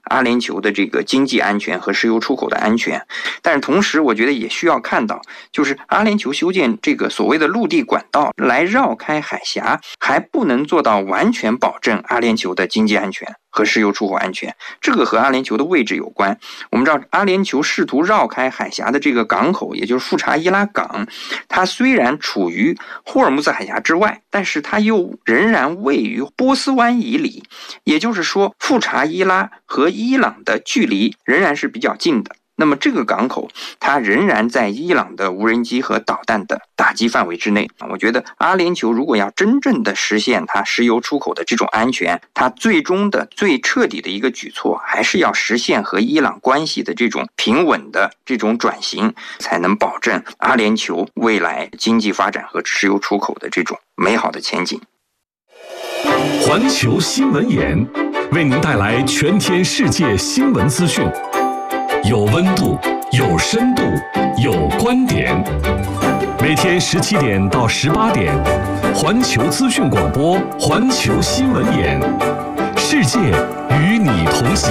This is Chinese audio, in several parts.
阿联酋的这个经济安全和石油出口的安全。但是同时我觉得也需要看到，就是阿联酋修建这个所谓的陆地管道来绕开海峡，还不能做到完全保证阿联酋的经济安全和石油出口安全，这个和阿联酋的位置有关。我们知道阿联酋试图绕开海峡的这个港口，也就是富查伊拉港，它虽然处于霍尔木兹海峡之外，但是它又仍然位于波斯湾以里，也就是说富查伊拉和伊朗的距离仍然是比较近的。那么这个港口它仍然在伊朗的无人机和导弹的打击范围之内。我觉得阿联酋如果要真正的实现它石油出口的这种安全，它最终的最彻底的一个举措还是要实现和伊朗关系的这种平稳的这种转型，才能保证阿联酋未来经济发展和石油出口的这种美好的前景。 环球新闻眼为您带来全天世界新闻资讯，有温度，有深度，有观点。每天17点到18点，环球资讯广播，环球新闻眼，世界与你同行。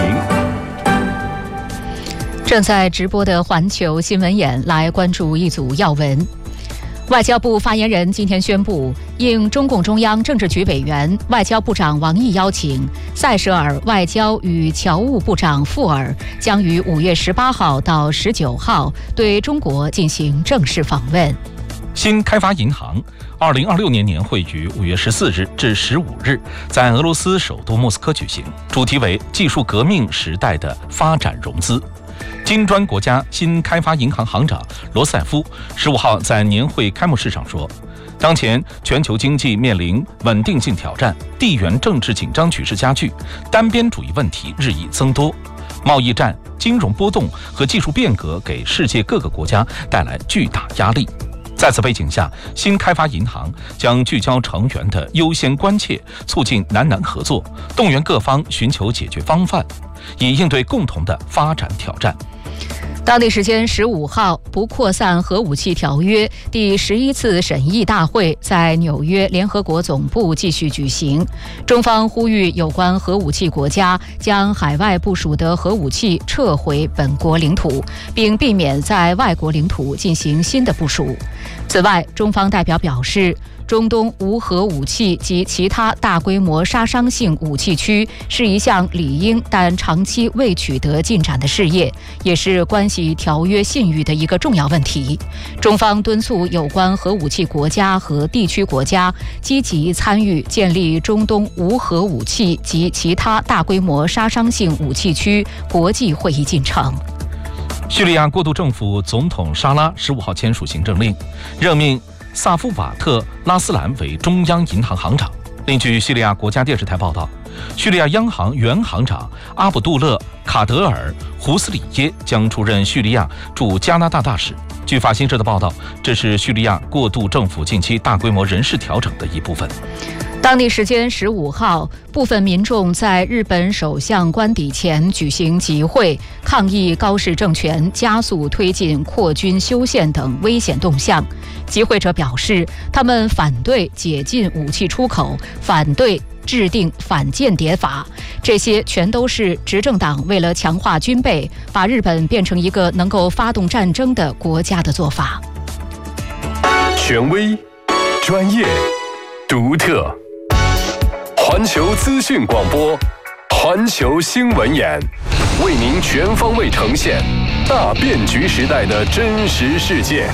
正在直播的环球新闻眼，来关注一组要闻。外交部发言人今天宣布，应中共中央政治局委员、外交部长王毅邀请，塞舌尔外交与侨务部长富尔将于5月18号到19号对中国进行正式访问。 新开发银行2026年年会于5月14日至15日在俄罗斯首都莫斯科举行，主题为技术革命时代的发展融资。金砖国家新开发银行行长罗塞夫15号在年会开幕式上说，当前全球经济面临稳定性挑战，地缘政治紧张局势加剧，单边主义问题日益增多，贸易战、金融波动和技术变革给世界各个国家带来巨大压力。在此背景下，新开发银行将聚焦成员的优先关切，促进南南合作，动员各方寻求解决方案，以应对共同的发展挑战。 当地时间15号，不扩散核武器条约第11次审议大会在纽约联合国总部继续举行。中方呼吁有关核武器国家将海外部署的核武器撤回本国领土，并避免在外国领土进行新的部署。此外，中方代表表示，中东无核武器及其他大规模杀伤性武器区是一项理应但长期未取得进展的事业，也是关系条约信誉的一个重要问题。中方敦促有关核武器国家和地区国家积极参与建立中东无核武器及其他大规模杀伤性武器区国际会议进程。 叙利亚过渡政府总统沙拉15号签署行政令，任命萨夫瓦特·拉斯兰为中央银行行长。另据叙利亚国家电视台报道，叙利亚央行原行长阿卜杜勒·卡德尔·胡斯里耶将出任叙利亚驻加拿大大使。据法新社的报道，这是叙利亚过渡政府近期大规模人事调整的一部分。 当地时间15号，部分民众在日本首相官邸前举行集会，抗议高市政权加速推进扩军修宪等危险动向。集会者表示，他们反对解禁武器出口，反对制定反间谍法，这些全都是执政党为了强化军备，把日本变成一个能够发动战争的国家的做法。 权威、专业、独特，环球资讯广播，环球新闻眼，为您全方位呈现大变局时代的真实世界。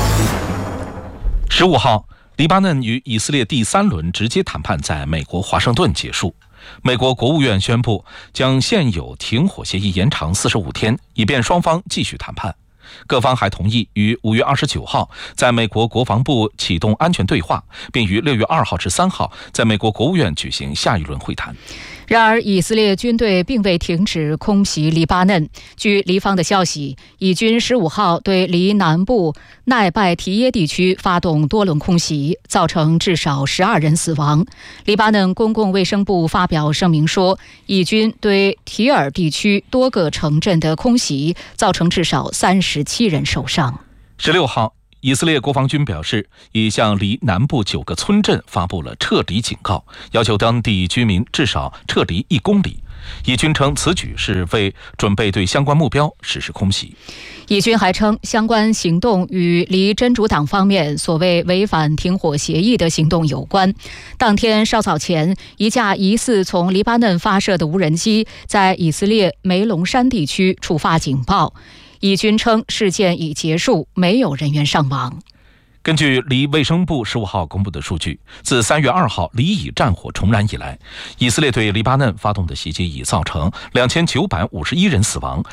15号，黎巴嫩与以色列第3轮直接谈判在美国华盛顿结束。美国国务院宣布将现有停火协议延长45天，以便双方继续谈判。各方还同意于5月29号在美国国防部启动安全对话，并于6月2号至3号在美国国务院举行下一轮会谈。 然而，以色列军队并未停止空袭黎巴嫩。据黎方的消息，以军15号对黎南部奈拜提耶地区发动多轮空袭，造成至少12人死亡。黎巴嫩公共卫生部发表声明说，以军对提尔地区多个城镇的空袭造成至少37人受伤。 16号，以色列国防军表示，已向黎南部9个村镇发布了撤离警告，要求当地居民至少撤离1公里。 以军称此举是为准备对相关目标实施空袭。 以军还称，相关行动与离真主党方面所谓违反停火协议的行动有关。当天稍早前，一架疑似从黎巴嫩发射的无人机在以色列梅隆山地区触发警报。以军称事件已结束，没有人员伤亡。 根据黎卫生部15号公布的数据，自3月2号黎以战火重燃以来，以色列对黎巴嫩发动的袭击已造成2951人死亡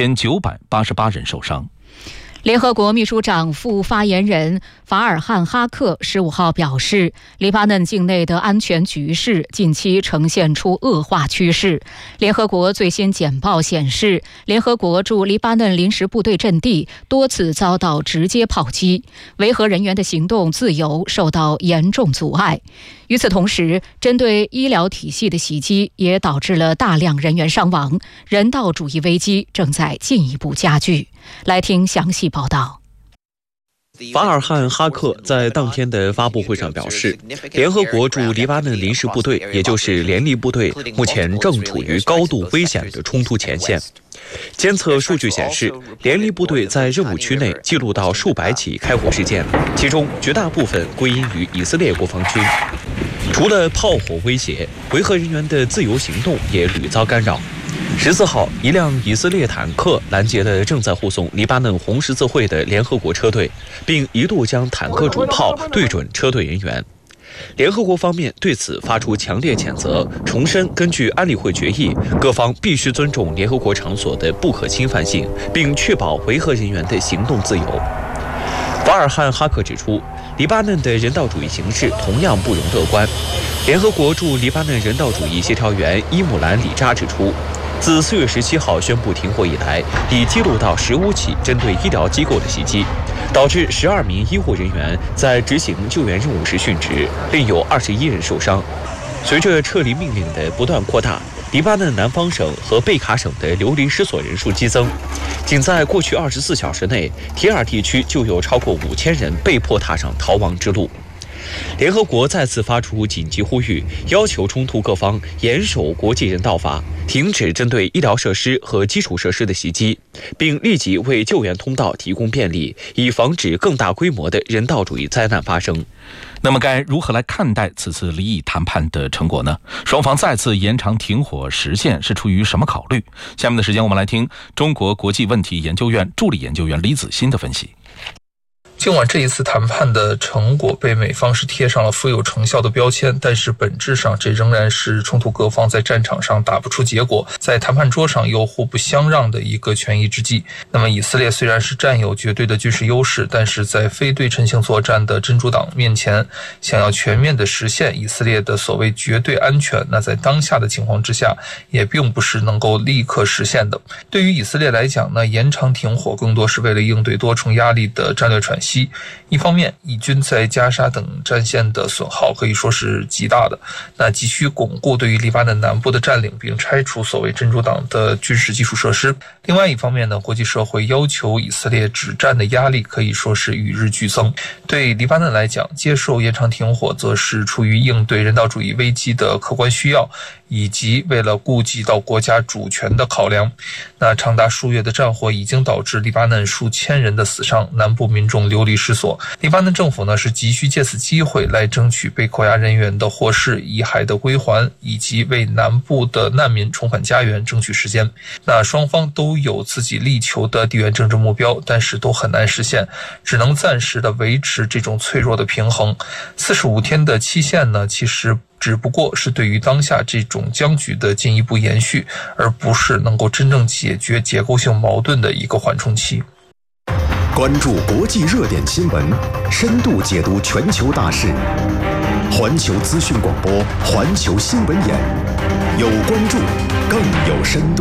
，8988人受伤。 联合国秘书长副发言人法尔汉·哈克15号表示，黎巴嫩境内的安全局势近期呈现出恶化趋势。联合国最新简报显示，联合国驻黎巴嫩临时部队阵地多次遭到直接炮击，维和人员的行动自由受到严重阻碍。与此同时，针对医疗体系的袭击也导致了大量人员伤亡，人道主义危机正在进一步加剧。来听详细报道。 法尔汉·哈克在当天的发布会上表示，联合国驻黎巴嫩临时部队，也就是联黎部队，目前正处于高度危险的冲突前线。监测数据显示，联黎部队在任务区内记录到数百起开火事件，其中绝大部分归因于以色列国防军。除了炮火威胁，维和人员的自由行动也屡遭干扰。14号，一辆以色列坦克拦截了正在护送黎巴嫩红十字会的联合国车队，并一度将坦克主炮对准车队人员。联合国方面对此发出强烈谴责，重申根据安理会决议，各方必须尊重联合国场所的不可侵犯性，并确保维和人员的行动自由。法尔汉·哈克指出，黎巴嫩的人道主义形势同样不容乐观。联合国驻黎巴嫩人道主义协调员伊姆兰·里扎指出，自4月17号宣布停火以来，已记录到15起针对医疗机构的袭击，导致12名医护人员在执行救援任务时殉职，另有21人受伤。随着撤离命令的不断扩大，黎巴嫩南方省和贝卡省的流离失所人数激增。仅在过去24小时内，提尔地区就有超过5000人被迫踏上逃亡之路。联合国再次发出紧急呼吁，要求冲突各方严守国际人道法，停止针对医疗设施和基础设施的袭击，并立即为救援通道提供便利，以防止更大规模的人道主义灾难发生。 那么该如何来看待此次黎以谈判的成果呢？双方再次延长停火时限是出于什么考虑？下面的时间我们来听中国国际问题研究院助理研究员李子欣的分析。 尽管这一次谈判的成果被美方是贴上了富有成效的标签，但是本质上这仍然是冲突各方在战场上打不出结果，在谈判桌上又互不相让的一个权宜之计。那么以色列虽然是占有绝对的军事优势，但是在非对称性作战的真主党面前，想要全面的实现以色列的所谓绝对安全，那在当下的情况之下也并不是能够立刻实现的。对于以色列来讲呢，延长停火更多是为了应对多重压力的战略喘息。一方面，以军在加沙等战线的损耗可以说是极大的，那急需巩固对于黎巴嫩南部的占领，并拆除所谓真主党的军事基础设施。另外一方面呢，国际社会要求以色列止战的压力可以说是与日俱增。对黎巴嫩来讲，接受延长停火则是出于应对人道主义危机的客观需要，以及为了顾及到国家主权的考量。那长达数月的战火已经导致黎巴嫩数千人的死伤，南部民众流离失所。黎巴嫩政府呢是急需借此机会来争取被扣押人员的获释、遗骸的归还，以及为南部的难民重返家园争取时间。那双方都有自己力求的地缘政治目标，但是都很难实现，只能暂时的维持这种脆弱的平衡。45天的期限呢，其实只不过是对于当下这种僵局的进一步延续，而不是能够真正解决结构性矛盾的一个缓冲期。 关注国际热点新闻，深度解读全球大事。环球资讯广播，环球新闻眼，有关注，更有深度。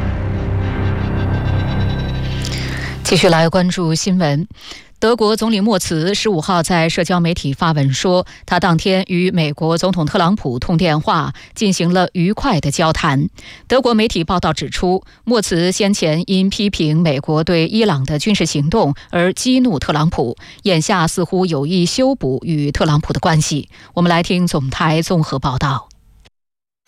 继续来关注新闻。德国总理默茨15号在社交媒体发文说，他当天与美国总统特朗普通电话，进行了愉快的交谈。德国媒体报道指出，默茨先前因批评美国对伊朗的军事行动而激怒特朗普，眼下似乎有意修补与特朗普的关系。我们来听总台综合报道。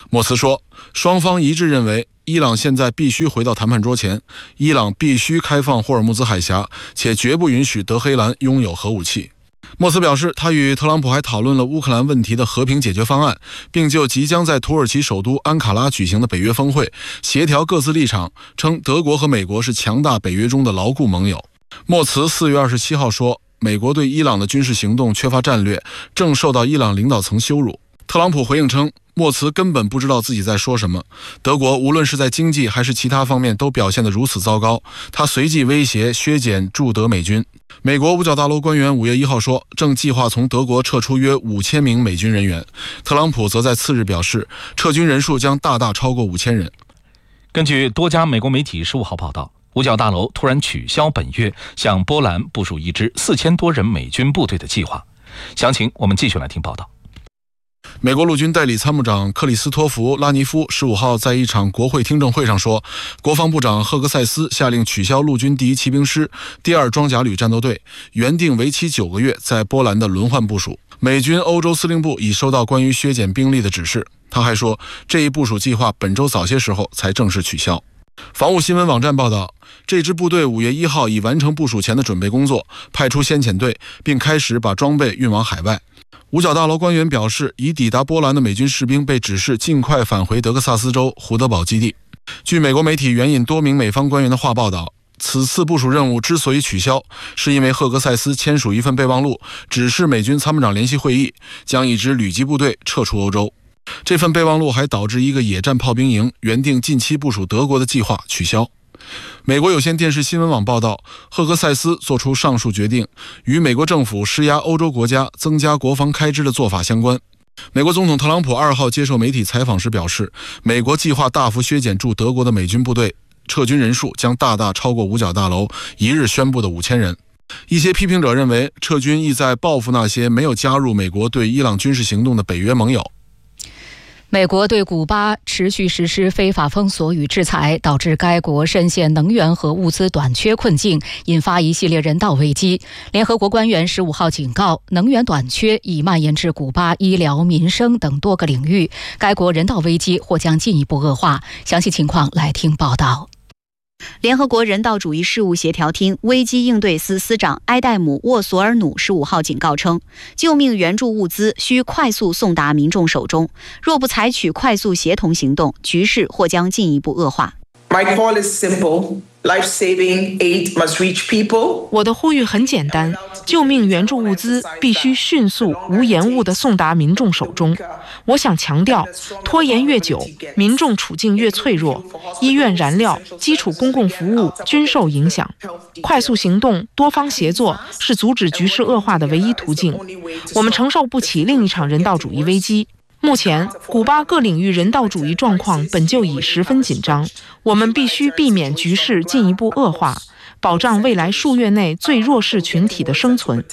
莫茨说，双方一致认为伊朗现在必须回到谈判桌前，伊朗必须开放霍尔木兹海峡，且绝不允许德黑兰拥有核武器。莫茨表示，他与特朗普还讨论了乌克兰问题的和平解决方案，并就即将在土耳其首都安卡拉举行的北约峰会协调各自立场，称德国和美国是强大北约中的牢固盟友。莫茨4月27号说，美国对伊朗的军事行动缺乏战略，正受到伊朗领导层羞辱。特朗普回应称，莫茨根本不知道自己在说什么，德国无论是在经济还是其他方面都表现得如此糟糕，他随即威胁削减驻德美军。美国五角大楼官员5月1号说，正计划从德国撤出约5000名美军人员。特朗普则在次日表示，撤军人数将大大超过5000人。 根据多家美国媒体15号报道，五角大楼突然取消本月向波兰部署一支4000多人美军部队的计划。详情我们继续来听报道。 美国陆军代理参谋长克里斯托弗·拉尼夫15号在一场国会听证会上说，国防部长赫格塞斯下令取消陆军第1骑兵师第2装甲旅战斗队原定为期9个月在波兰的轮换部署。美军欧洲司令部已收到关于削减兵力的指示。他还说，这一部署计划本周早些时候才正式取消。防务新闻网站报道，这支部队5月1号已完成部署前的准备工作，派出先遣队，并开始把装备运往海外。五角大楼官员表示，已抵达波兰的美军士兵被指示尽快返回德克萨斯州胡德堡基地。据美国媒体援引多名美方官员的话报道，此次部署任务之所以取消，是因为赫格塞斯签署一份备忘录，指示美军参谋长联席会议将一支旅级部队撤出欧洲。这份备忘录还导致一个野战炮兵营原定近期部署德国的计划取消。美国有线电视新闻网报道，赫格塞斯做出上述决定，与美国政府施压欧洲国家增加国防开支的做法相关。美国总统特朗普2号接受媒体采访时表示，美国计划大幅削减驻德国的美军部队，撤军人数将大大超过五角大楼一日宣布的5000人。一些批评者认为，撤军意在报复那些没有加入美国对伊朗军事行动的北约盟友。 美国对古巴持续实施非法封锁与制裁，导致该国深陷能源和物资短缺困境，引发一系列人道危机。联合国官员15号警告，能源短缺已蔓延至古巴医疗、民生等多个领域，该国人道危机或将进一步恶化。详细情况来听报道。 联合国人道主义事务协调厅危机应对司司长埃代姆·沃索尔努15号警告称，救命援助物资需快速送达民众手中，若不采取快速协同行动，局势或将进一步恶化。 My call is simple. Life-saving aid must reach people. 我的呼吁很简单，救命援助物资必须迅速、无延误地送达民众手中。我想强调，拖延越久，民众处境越脆弱，医院、燃料、基础公共服务均受影响。快速行动、多方协作是阻止局势恶化的唯一途径。我们承受不起另一场人道主义危机。目前，古巴各领域人道主义状况本就已十分紧张，我们必须避免局势进一步恶化，保障未来数月内最弱势群体的生存。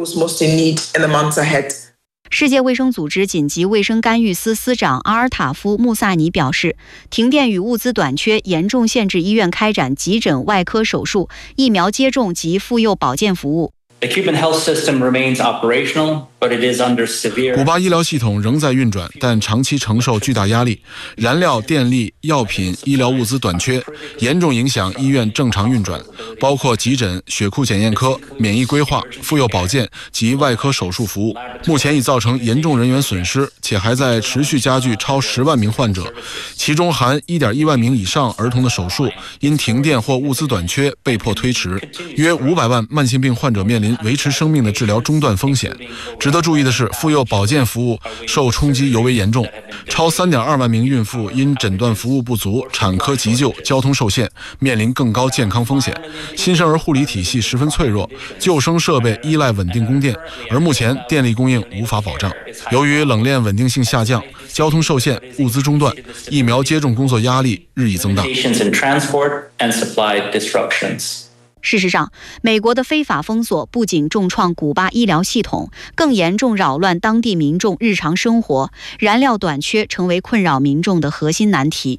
世界卫生组织紧急卫生干预司司长阿尔塔夫·穆萨尼表示，停电与物资短缺严重限制医院开展急诊、外科手术、疫苗接种及妇幼保健服务。 古巴医疗系统仍在运转，但长期承受巨大压力，燃料、电力、药品、医疗物资短缺，严重影响医院正常运转，包括急诊、血库检验科、免疫规划、妇幼保健及外科手术服务。目前已造成严重人员损失，且还在持续加剧超10万名患者，其中含1.1万名以上儿童的手术因停电或物资短缺被迫推迟，约500万慢性病患者面临维持生命的治疗中断风险。值得注意的是，妇幼保健服务受冲击尤为严重，超3.2万名孕妇因诊断服务不足、产科急救、交通受限，面临更高健康风险。新生儿护理体系十分脆弱，救生设备依赖稳定供电，而目前电力供应无法保障。由于冷链稳定性下降、交通受限、物资中断，疫苗接种工作压力日益增大。 事实上，美国的非法封锁不仅重创古巴医疗系统，更严重扰乱当地民众日常生活，燃料短缺成为困扰民众的核心难题。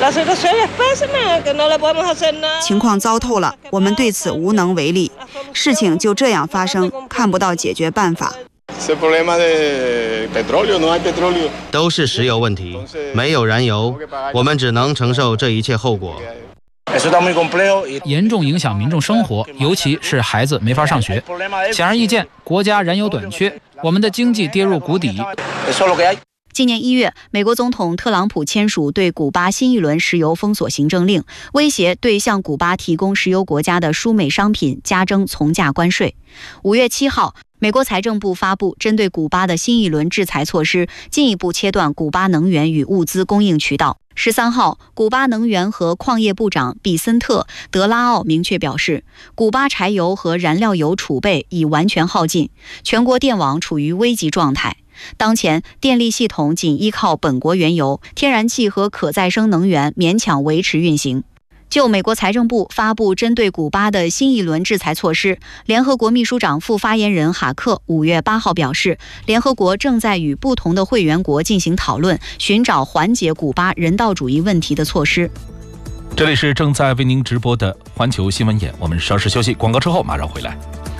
情况糟透了，我们对此无能为力，事情就这样发生，看不到解决办法。 都是石油问题，没有燃油，我们只能承受这一切后果。 严重影响民众生活，尤其是孩子没法上学。显而易见，国家燃油短缺，我们的经济跌入谷底。 今年1月，美国总统特朗普签署对古巴新一轮石油封锁行政令，威胁对向古巴提供石油国家的输美商品加征从价关税。5月7号，美国财政部发布针对古巴的新一轮制裁措施，进一步切断古巴能源与物资供应渠道。13号，古巴能源和矿业部长比森特·德拉奥明确表示，古巴柴油和燃料油储备已完全耗尽，全国电网处于危急状态。当前电力系统仅依靠本国原油、天然气和可再生能源勉强维持运行。就美国财政部发布针对古巴的新一轮制裁措施，联合国秘书长副发言人哈克5月8号表示，联合国正在与不同的会员国进行讨论，寻找缓解古巴人道主义问题的措施。 这里是正在为您直播的环球新闻眼，我们稍事休息，广告之后马上回来。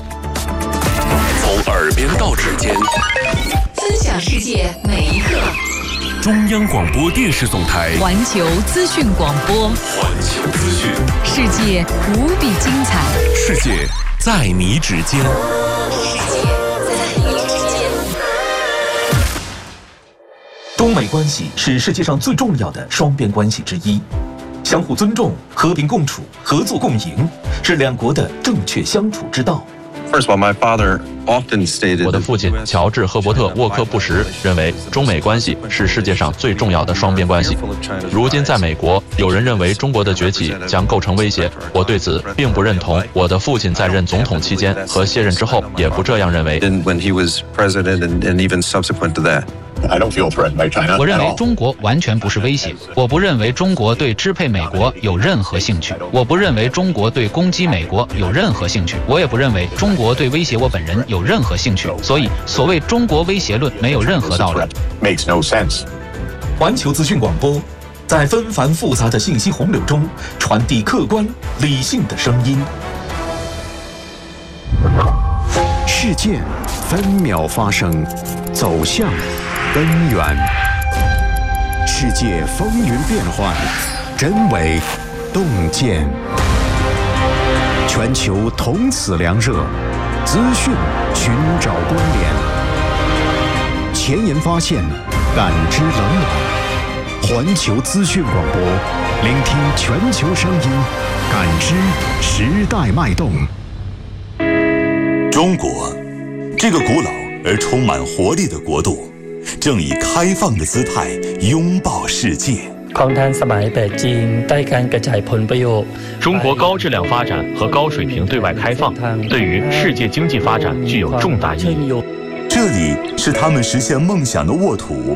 从耳边到指尖， 分享世界每一刻。 中央广播电视总台环球资讯广播， 环球资讯， 世界无比精彩， 世界在你指尖， 世界在你指尖。 中美关系是世界上最重要的双边关系之一，相互尊重、和平共处、合作共赢是两国的正确相处之道。 我的父亲乔治·赫伯特·沃克布什认为，中美关系是世界上最重要的双边关系。如今在美国，有人认为中国的崛起将构成威胁，我对此并不认同。我的父亲在任总统期间和卸任之后也不这样认为。 我认为中国完全不是威胁，我不认为中国对支配美国有任何兴趣，我不认为中国对攻击美国有任何兴趣，我也不认为中国对威胁我本人有任何兴趣，所以所谓中国威胁论没有任何道理。 环球资讯广播，在纷繁复杂的信息洪流中传递客观理性的声音。 事件分秒发生，走向根源。世界风云变幻，真伪洞见。全球同此凉热，资讯寻找关联，前沿发现，感知冷暖。环球资讯广播，聆听全球声音，感知时代脉动。 中国，这个古老而充满活力的国度，正以开放的姿态拥抱世界。 中国高质量发展和高水平对外开放，对于世界经济发展具有重大意义。 这里是他们实现梦想的沃土。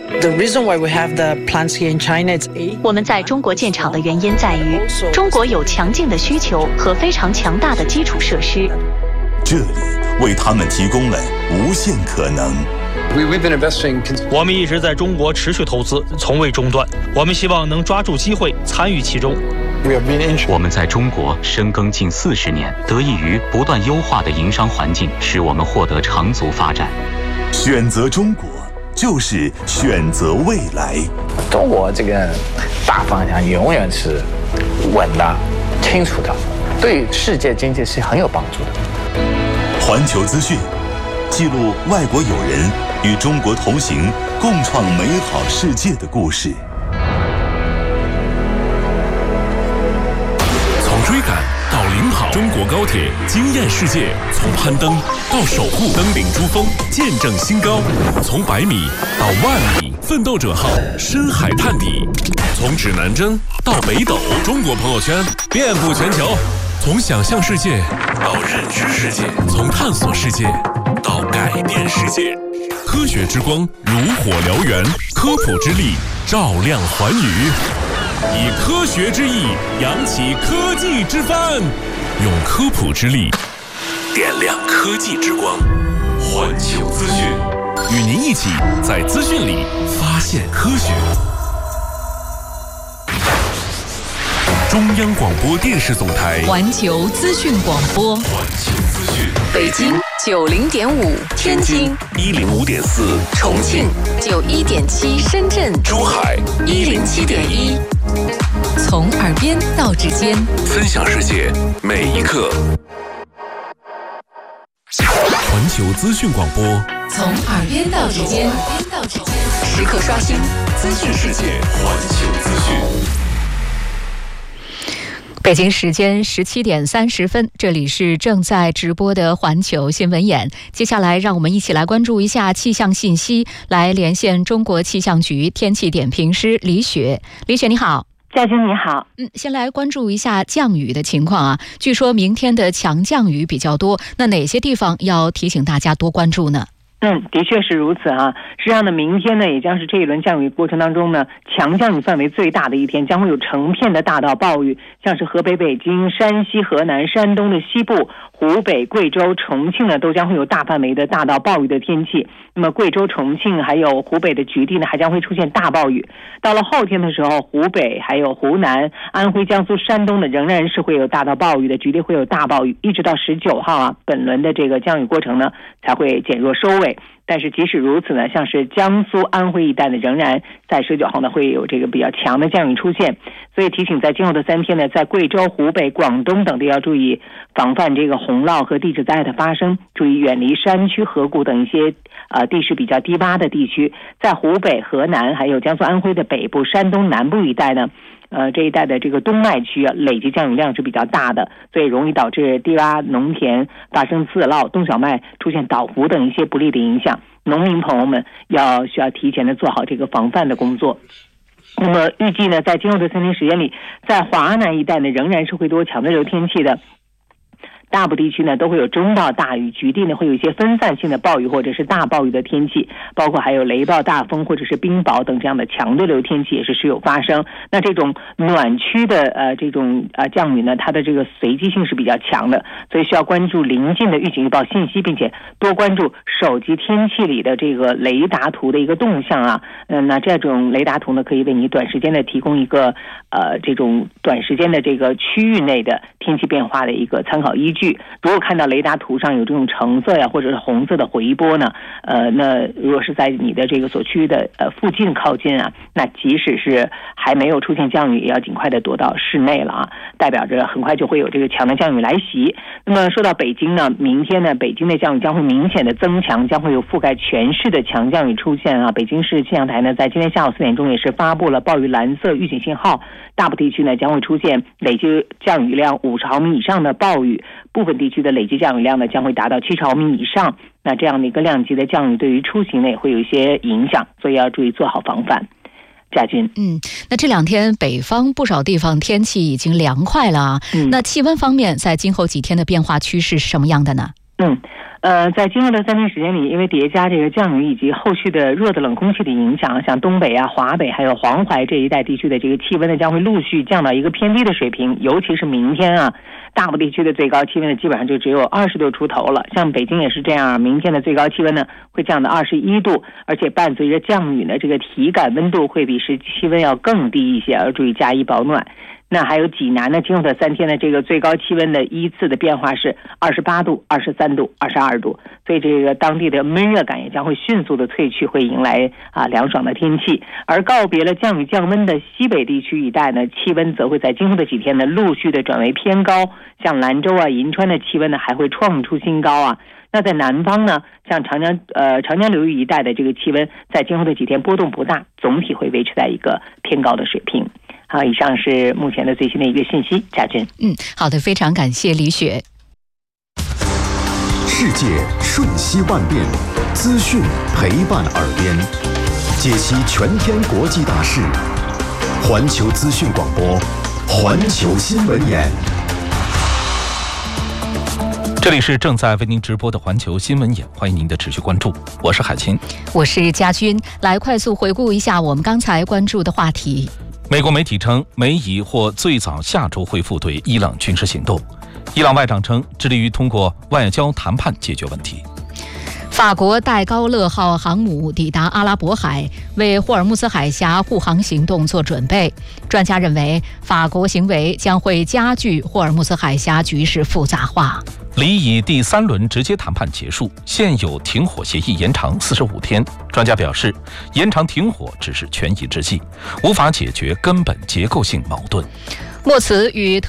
我们在中国建厂的原因在于，中国有强劲的需求和非常强大的基础设施。 这里为他们提供了无限可能。 我们一直在中国持续投资，从未中断。我们希望能抓住机会，参与其中。 我们在中国深耕近40年，得益于不断优化的营商环境，使我们获得长足发展。 选择中国，就是选择未来。 中国这个大方向永远是稳的、清楚的，对世界经济是很有帮助的。 环球资讯记录外国友人与中国同行，共创美好世界的故事。 从追赶到领跑，中国高铁惊艳世界；从攀登到守护，登顶珠峰，见证新高；从100米到10000米，奋斗者号深海探底；从指南针到北斗，中国朋友圈遍布全球。从想象世界到认知世界，从探索世界到改变世界。科学之光如火燎原，科普之力照亮寰宇。以科学之翼扬起科技之帆，用科普之力点亮科技之光。环球资讯，与您一起在资讯里发现科学。中央广播电视总台环球资讯广播， 环球资讯。 北京 90.5，天津 105.4， 重庆91.7，深圳、 珠海 107.1。从耳边到指尖， 分享世界每一刻。环球资讯广播， 从耳边到指尖，时刻刷新资讯世界。 环球资讯。 北京时间17点30分，这里是正在直播的环球新闻眼。接下来，让我们一起来关注一下气象信息，来连线中国气象局天气点评师李雪。李雪，你好。 嘉军你好， 先来关注一下降雨的情况啊。据说明天的强降雨比较多，那哪些地方要提醒大家多关注呢？ 的确是如此啊。实际上呢，明天呢也将是这一轮降雨过程当中呢强降雨范围最大的一天，将会有成片的大到暴雨，像是河北、北京、山西、河南、山东的西部、湖北、贵州、重庆呢都将会有大范围的大到暴雨的天气。那么贵州、重庆还有湖北的局地呢还将会出现大暴雨。到了后天的时候，湖北还有湖南、安徽、江苏、山东呢仍然是会有大到暴雨的，局地会有大暴雨，一直到19号啊，本轮的这个降雨过程呢才会减弱收尾。但是即使如此呢，像是江苏、安徽一带呢，仍然在19号呢会有这个比较强的降雨出现，所以提醒在今后的3天呢，在贵州、湖北、广东等地要注意防范这个洪涝和地质灾害的发生，注意远离山区、河谷等一些地势比较低洼的地区。在湖北、河南还有江苏、安徽的北部、山东南部一带呢。这一带的这个冬麦区啊，累计降雨量是比较大的，所以容易导致低洼农田发生自涝、冬小麦出现倒伏等一些不利的影响。农民朋友们需要提前的做好这个防范的工作。那么预计呢，在今后的3天时间里，在华南一带呢，仍然是会多强的热天气的。大部地区呢都会有中到大雨，局地呢会有一些分散性的暴雨或者是大暴雨的天气，包括还有雷暴、大风或者是冰雹等这样的强对流天气也是时有发生。那这种暖区的这种降雨呢，它的这个随机性是比较强的，所以需要关注临近的预警预报信息，并且多关注手机天气里的这个雷达图的一个动向啊。那这种雷达图呢，可以为你短时间的提供一个这种短时间的这个区域内的天气变化的一个参考依据。如果看到雷达图上有这种橙色呀或者是红色的回波呢，那如果是在你的这个所区的附近靠近啊，那即使是还没有出现降雨，也要尽快的躲到室内了啊，代表着很快就会有这个强的降雨来袭。那么说到北京呢，明天呢，北京的降雨将会明显的增强，将会有覆盖全市的强降雨出现啊。北京市气象台呢，在今天下午4点钟也是发布了暴雨蓝色预警信号，大部地区呢将会出现累计降雨量50毫米以上的暴雨，部分地区的累计降雨量呢将会达到70毫米以上。那这样的一个量级的降雨对于出行呢也会有一些影响，所以要注意做好防范。嘉军， 那这2天北方不少地方天气已经凉快了啊。那气温方面，在今后几天的变化趋势是什么样的呢？ 在今后的3天时间里，因为叠加这个降雨以及后续的热的冷空气的影响，像东北啊、华北还有黄淮这一带地区的这个气温呢，将会陆续降到一个偏低的水平。尤其是明天啊，大部地区的最高气温呢，基本上就只有20度出头了。像北京也是这样，明天的最高气温呢会降到21度，而且伴随着降雨呢，这个体感温度会比实际气温要更低一些，要注意加衣保暖。那还有济南呢，今后的3天的这个最高气温的依次的变化是28度、23度、22度，所以这个当地的闷热感也将会迅速的褪去，会迎来凉爽的天气。而告别了降雨降温的西北地区一带呢，气温则会在今后的几天呢陆续的转为偏高，像兰州啊、银川的气温呢还会创出新高啊。那在南方呢，像长江流域一带的这个气温在今后的几天波动不大，总体会维持在一个偏高的水平。好，以上是目前的最新的一个信息，嘉俊。 好的，非常感谢李雪。 世界瞬息万变，资讯陪伴耳边，解析全天国际大事。环球资讯广播，环球新闻眼。 这里是正在为您直播的环球新闻眼，欢迎您的持续关注，我是海清， 我是嘉军。来快速回顾一下我们刚才关注的话题。 美国媒体称，美以或最早下周恢复对伊朗军事行动。伊朗外长称，致力于通过外交谈判解决问题。 法国戴高乐号航母抵达阿拉伯海，为霍尔木兹海峡护航行动做准备。专家认为，法国行为将会加剧霍尔木兹海峡局势复杂化。 离以第3轮直接谈判结束，现有停火协议延长45天。专家表示，延长停火只是权宜之计，无法解决根本结构性矛盾。 莫茨与